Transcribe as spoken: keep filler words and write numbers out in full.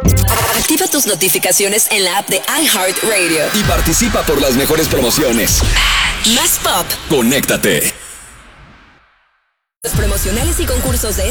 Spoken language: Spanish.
Activa tus notificaciones en la app de iHeartRadio y participa por las mejores promociones. Más pop. Conéctate. Los promocionales y concursos de